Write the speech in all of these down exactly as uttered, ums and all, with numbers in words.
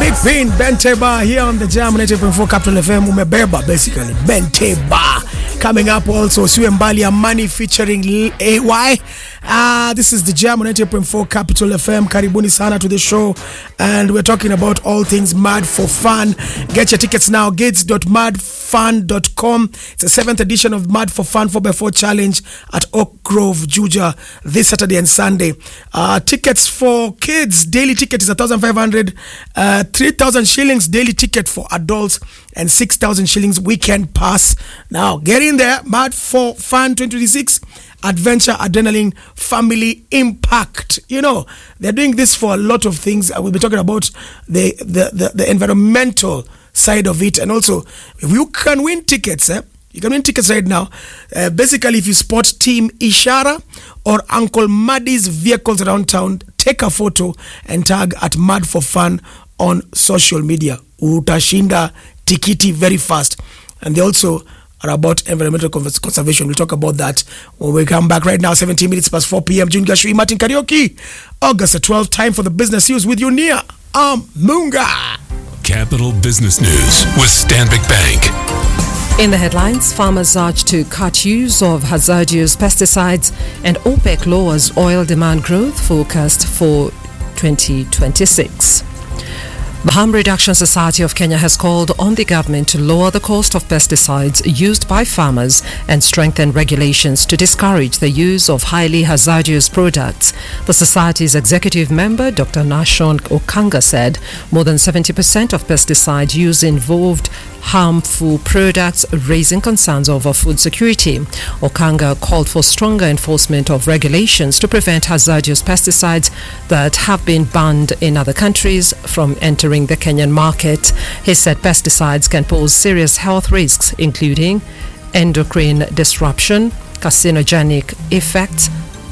Big Pin, Benteba here on the Jam ninety point four Capital F M. Umebeba basically Benteba. Coming up also Siwembali Amani featuring A Y. Uh, this is the Jam ninety point four Capital F M. Karibuni sana to the show, and we're talking about all things Mad for Fun. Get your tickets now, gates dot mad fun dot com. It's the seventh edition of Mad for Fun four by four Challenge at Oak Grove, Juja, this Saturday and Sunday. Uh, tickets for kids, daily ticket is one thousand five hundred, uh, three thousand shillings daily ticket for adults, and six thousand shillings weekend pass. Now, get in there, Mad for Fun twenty twenty-six. Adventure, adrenaline, family impact. You know, they're doing this for a lot of things. We'll be talking about the the, the, the environmental side of it. And also, if you can win tickets, eh? You can win tickets right now. Uh, basically, if you spot Team Ishara or Uncle Maddy's vehicles around town, take a photo and tag at Mad for Fun on social media. Utashinda tikiti very fast. And they also are about environmental conservation. We'll talk about that when we come back. Right now, seventeen minutes past four p.m. June Gashui, Martin Karaoke. August the twelfth, time for the business news with Unia Amunga. Capital Business News with Stanbic Bank. In the headlines, farmers urge to cut use of hazardous pesticides, and OPEC lowers oil demand growth forecast for twenty twenty-six. The Harm Reduction Society of Kenya has called on the government to lower the cost of pesticides used by farmers and strengthen regulations to discourage the use of highly hazardous products. The society's executive member, Doctor Nashon Okanga, said more than seventy percent of pesticide use involved harmful products, raising concerns over food security. Okanga called for stronger enforcement of regulations to prevent hazardous pesticides that have been banned in other countries from entering the Kenyan market. He said pesticides can pose serious health risks, including endocrine disruption, carcinogenic effects,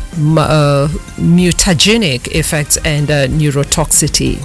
uh, mutagenic effects, and uh, neurotoxicity.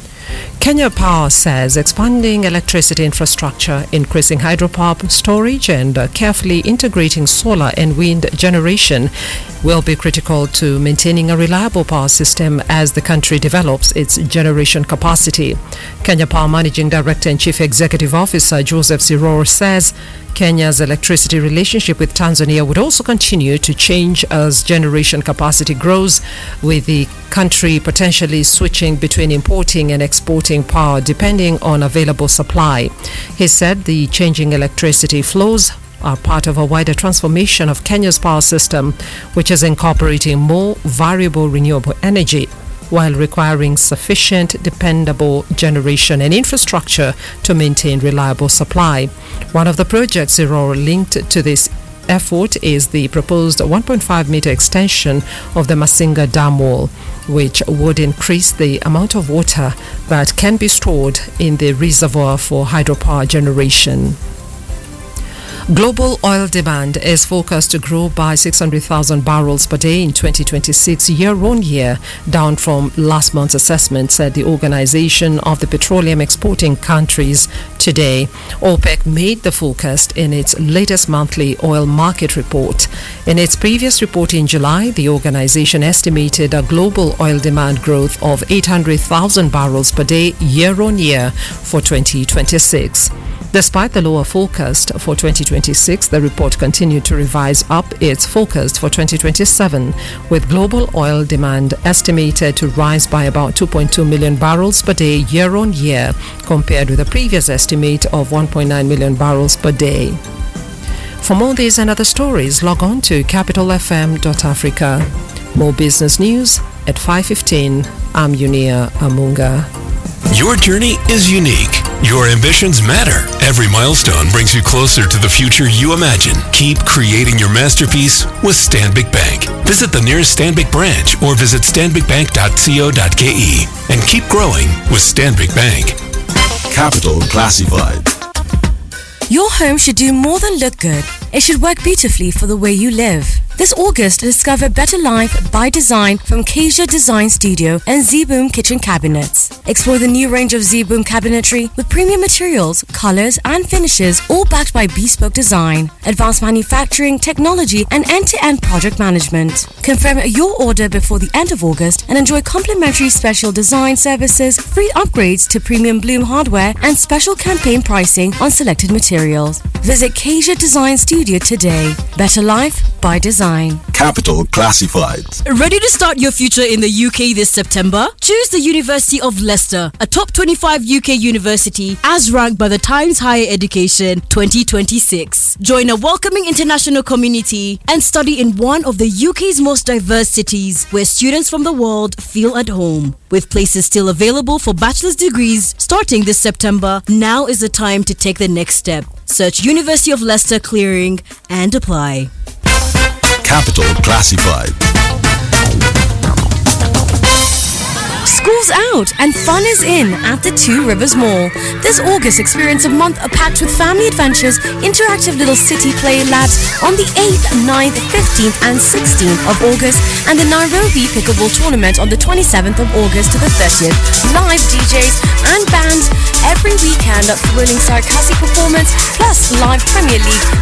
Kenya Power says expanding electricity infrastructure, increasing hydropower storage, and uh, carefully integrating solar and wind generation will be critical to maintaining a reliable power system as the country develops its generation capacity. Kenya Power Managing Director and Chief Executive Officer Joseph Siror says Kenya's electricity relationship with Tanzania would also continue to change as generation capacity grows, with the country potentially switching between importing and exporting power depending on available supply. He said the changing electricity flows are part of a wider transformation of Kenya's power system, which is incorporating more variable renewable energy while requiring sufficient dependable generation and infrastructure to maintain reliable supply. One of the projects Zero linked to this effort is the proposed one point five meter extension of the Masinga Dam wall, which would increase the amount of water that can be stored in the reservoir for hydropower generation. Global oil demand is forecast to grow by six hundred thousand barrels per day in twenty twenty-six year on year, down from last month's assessment, said the Organization of the Petroleum Exporting Countries today. OPEC made the forecast in its latest monthly oil market report. In its previous report in July, the organization estimated a global oil demand growth of eight hundred thousand barrels per day year on year for twenty twenty-six. Despite the lower forecast for twenty twenty-six, the report continued to revise up its forecast for twenty twenty-seven, with global oil demand estimated to rise by about two point two million barrels per day year on year, compared with a previous estimate of one point nine million barrels per day. For more these and other stories, log on to capital f m dot africa. More business news at five fifteen. I'm Unia Amunga. Your journey is unique. Your ambitions matter. Every milestone brings you closer to the future you imagine. Keep creating your masterpiece with Stanbic Bank. Visit the nearest Stanbic branch or visit stanbic bank dot co dot k e and keep growing with Stanbic Bank. Capital Classified. Your home should do more than look good. It should work beautifully for the way you live. This August, discover Better Life by Design from Kasia Design Studio and Z-Boom Kitchen Cabinets. Explore the new range of Z-Boom cabinetry with premium materials, colors, and finishes, all backed by bespoke design, advanced manufacturing, technology, and end-to-end project management. Confirm your order before the end of August and enjoy complimentary special design services, free upgrades to premium Bloom hardware, and special campaign pricing on selected materials. Visit Kasia Design Studio today. Better Life by Design. Capital Classifieds. Ready to start your future in the U K this September? Choose the University of Leicester, a top twenty-five U K university as ranked by the Times Higher Education twenty twenty-six. Join a welcoming international community and study in one of the U K's most diverse cities where students from the world feel at home. With places still available for bachelor's degrees starting this September, now is the time to take the next step. Search University of Leicester Clearing and apply. Capital Classified. School's out and fun is in at the Two Rivers Mall. This August, experience a month packed with family adventures, interactive little city play labs on the eighth, ninth, fifteenth and sixteenth of August, and the Nairobi Pickleball Tournament on the twenty-seventh of August to the thirtieth. Live D Js and bands every weekend, thrilling Sarkasi performance, plus live Premier League